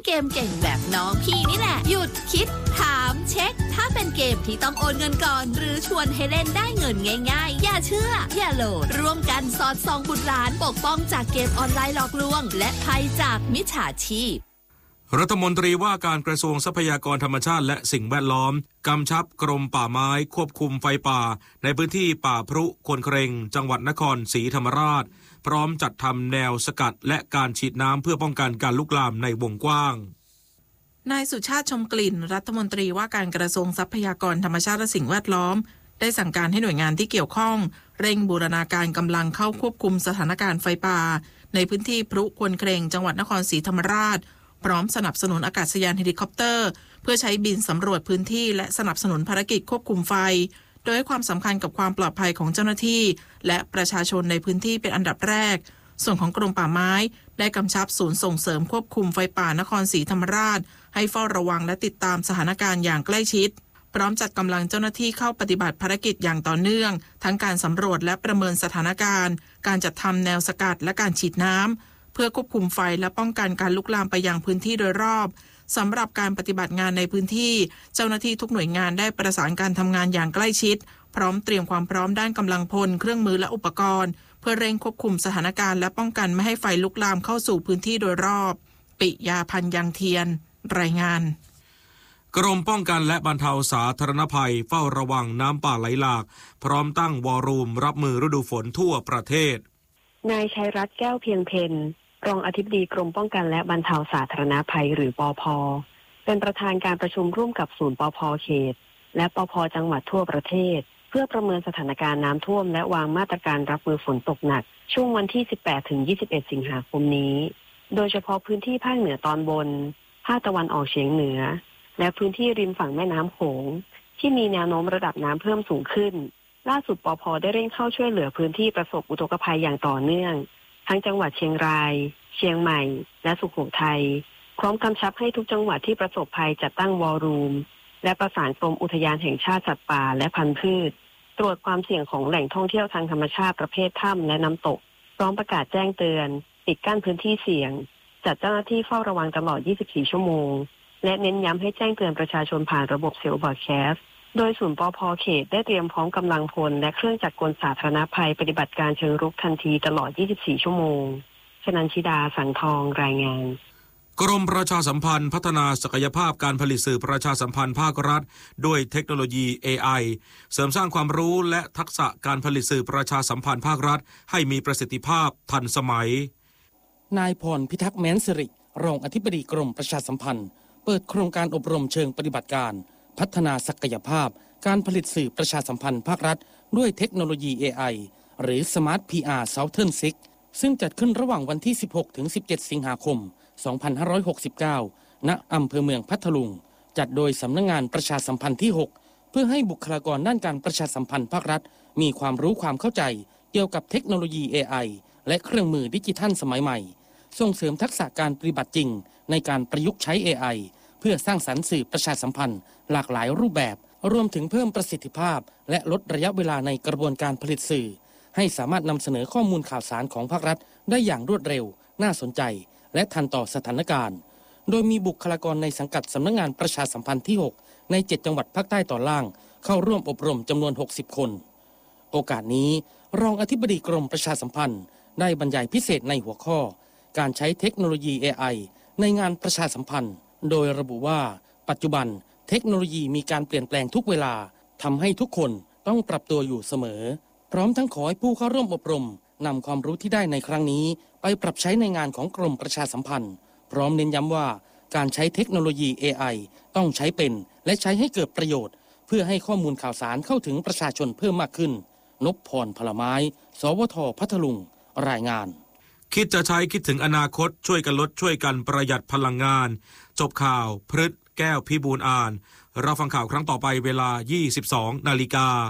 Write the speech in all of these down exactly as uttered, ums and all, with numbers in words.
เกมเก่งแบบน้องพี่นี่แหละหยุดคิดถามเช็คถ้าเป็นเกมที่ต้องโอนเงินก่อนหรือชวนให้เล่นได้เงินง่ายๆอย่าเชื่ออย่าโหลดร่วมกันสอดส่องบุตรหลานปกป้องจากเกมออนไลน์หลอกลวงและภัยจากมิจฉาชีพรัฐมนตรีว่าการกระทรวงทรัพยากรธรรมชาติและสิ่งแวดล้อมกำชับกรมป่าไม้ควบคุมไฟป่าในพื้นที่ป่าพรุควนเครงจังหวัดนครศรีธรรมราชพร้อมจัดทำแนวสกัดและการฉีดน้ำเพื่อป้องกันการลุกลามในวงกว้างนายสุชาติชมกลิ่นรัฐมนตรีว่าการกระทรวงทรัพยากรธรรมชาติและสิ่งแวดล้อมได้สั่งการให้หน่วยงานที่เกี่ยวข้องเร่งบูรณาการกำลังเข้าควบคุมสถานการณ์ไฟป่าในพื้นที่พรุควนเครงจังหวัดนครศรีธรรมราชพร้อมสนับสนุนอากาศยานเฮลิคอปเตอร์เพื่อใช้บินสำรวจพื้นที่และสนับสนุนภารกิจควบคุมไฟโดยให้ความสำคัญกับความปลอดภัยของเจ้าหน้าที่และประชาชนในพื้นที่เป็นอันดับแรกส่วนของกรมป่าไม้ได้กำชับศูนย์ส่งเสริมควบคุมไฟป่านครศรีธรรมราชให้เฝ้าระวังและติดตามสถานการณ์อย่างใกล้ชิดพร้อมจัดกำลังเจ้าหน้าที่เข้าปฏิบัติภารกิจอย่างต่อเนื่องทั้งการสำรวจและประเมินสถานการณ์การจัดทำแนวสกัดและการฉีดน้ำเพื่อควบคุมไฟและป้องกันการลุกลามไปยังพื้นที่โดยรอบสำหรับการปฏิบัติงานในพื้นที่เจ้าหน้าที่ทุกหน่วยงานได้ประสานการทำงานอย่างใกล้ชิดพร้อมเตรียมความพร้อมด้านกำลังพลเครื่องมือและอุปกรณ์เพื่อเร่งควบคุมสถานการณ์และป้องกันไม่ให้ไฟลุกลามเข้าสู่พื้นที่โดยรอบปิยาพันธ์ยังเทียนรายงานกรมป้องกันและบรรเทาสาธารณภัยเฝ้าระวังน้ำป่าไหลหลากพร้อมตั้งวอลลุ่มรับมือฤดูฝนทั่วประเทศนายชัยรัตน์แก้วเพียงเพ็ญรองอธิบดีกรมป้องกันและบรรเทาสาธารณภัยหรือปภ.เป็นประธานการประชุมร่วมกับศูนย์ปภ.เขตและปภ.จังหวัดทั่วประเทศเพื่อประเมินสถานการณ์น้ำท่วมและวางมาตรการรับมือฝนตกหนักช่วงวันที่ สิบแปดถึงยี่สิบเอ็ด สิงหาคมนี้โดยเฉพาะพื้นที่ภาคเหนือตอนบนภาคตะวันออกเฉียงเหนือและพื้นที่ริมฝั่งแม่น้ำโขงที่มีแนวโน้มระดับน้ำเพิ่มสูงขึ้นล่าสุดปภ.ได้เร่งเข้าช่วยเหลือพื้นที่ประสบอุทกภัยอย่างต่อเนื่องทั้งจังหวัดเชียงรายเชียงใหม่และสุโขทัยพร้อมกำชับให้ทุกจังหวัดที่ประสบภัยจัดตั้งวอลลุ่มและประสานกรมอุทยานแห่งชาติสัตว์ป่าและพันธุ์พืชตรวจความเสี่ยงของแหล่งท่องเที่ยวทางธรรมชาติประเภทถ้ำและน้ำตกพร้อมประกาศแจ้งเตือนปิดกั้นพื้นที่เสี่ยงจัดเจ้าหน้าที่เฝ้าระวังตลอดยี่สิบสี่ชั่วโมงและเน้นย้ำให้แจ้งเตือนประชาชนผ่านระบบเซลล์บอร์ดแคสต์โดยศูนย์ปภ.เขตได้เตรียมพร้อมกำลังพลและเครื่องจักรกลสาธารณภัยปฏิบัติการเชิงรุกทันทีตลอดยี่สิบสี่ชั่วโมงชนันชิดาสังทองรายงานกรมประชาสัมพันธ์พัฒนาศักยภาพการผลิตสื่อประชาสัมพันธ์ภาครัฐด้วยเทคโนโลยี เอ ไอ เสริมสร้างความรู้และทักษะการผลิตสื่อประชาสัมพันธ์ภาครัฐให้มีประสิทธิภาพทันสมัยนายพรพิทักษ์แม้นสิริรองอธิบดีกรมประชาสัมพันธ์เปิดโครงการอบรมเชิงปฏิบัติการพัฒนาศักยภาพการผลิตสื่อประชาสัมพันธ์ภาครัฐด้วยเทคโนโลยี เอ ไอ หรือ Smart พี อาร์ Southern ซิกซ์ ซึ่งจัดขึ้นระหว่างวันที่ สิบหกถึงสิบเจ็ด สิงหาคม สองพันห้าร้อยหกสิบเก้า ณ อำเภอเมืองพัทลุงจัดโดยสำนักงานประชาสัมพันธ์ที่ หกเพื่อให้บุคลากรด้านการประชาสัมพันธ์ภาครัฐมีความรู้ความเข้าใจเกี่ยวกับเทคโนโลยี เอ ไอ และเครื่องมือดิจิทัลสมัยใหม่ส่งเสริมทักษะการปฏิบัติจริงในการประยุกต์ใช้ เอ ไอ เพื่อสร้างสรรค์สื่อประชาสัมพันธ์หลากหลายรูปแบบรวมถึงเพิ่มประสิทธิภาพและลดระยะเวลาในกระบวนการผลิตสื่อให้สามารถนำเสนอข้อมูลข่าวสารของภาครัฐได้อย่างรวดเร็วน่าสนใจและทันต่อสถานการณ์โดยมีบุคลากรในสังกัดสำนักงานประชาสัมพันธ์ที่ หกในเจ็ดจังหวัดภาคใต้ตอนล่างเข้าร่วมอบรมจำนวนหกสิบคนโอกาสนี้รองอธิบดีกรมประชาสัมพันธ์ได้บรรยายพิเศษในหัวข้อการใช้เทคโนโลยี เอ ไอ ในงานประชาสัมพันธ์โดยระบุว่าปัจจุบันเทคโนโลยีมีการเปลี่ยนแปลงทุกเวลาทำให้ทุกคนต้องปรับตัวอยู่เสมอพร้อมทั้งขอให้ผู้เข้าร่วมอบรมนำความรู้ที่ได้ในครั้งนี้ไปปรับใช้ในงานของกรมประชาสัมพันธ์พร้อมเน้นย้ำว่าการใช้เทคโนโลยี เอ ไอ ต้องใช้เป็นและใช้ให้เกิดประโยชน์เพื่อให้ข้อมูลข่าวสารเข้าถึงประชาชนเพิ่มมากขึ้นนพพรพลไม้สวท.พัทลุงรายงานคิดจะใช้คิดถึงอนาคตช่วยกันลดช่วยกันประหยัดพลังงานจบข่าวพฤษแก้วพิบูลอ่านเราฟังข่าวครั้งต่อไปเวลา ยี่สิบสอง นาฬิกา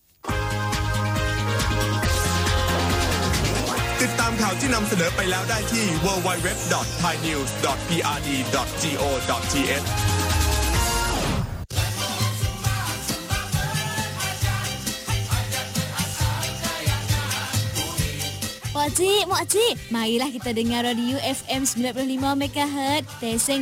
ติดตามข่าวที่นำเสนอไปแล้วได้ที่ ดับเบิลยู ดับเบิลยู ดับเบิลยู ดอท ไทยนิวส์ ดอท พี อาร์ ดี ดอท จี โอ ดอท ที เอช Makcik, makcik, marilah kita dengar radio F M sembilan puluh lima MHz. Teseng